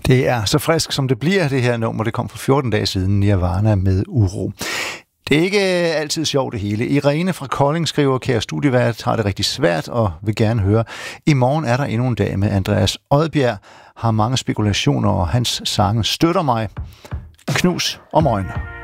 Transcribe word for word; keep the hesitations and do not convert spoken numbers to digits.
Det er så frisk, som det bliver, det her nummer. Det kom for fjorten dage siden, Nirvana med Uro. Det er ikke altid sjovt det hele. Irene fra Kolding skriver, kære studievært, har det rigtig svært og vil gerne høre. I morgen er der endnu en dag med Andreas Odbjerg. Har mange spekulationer, og hans sange støtter mig. Knus om øjnene.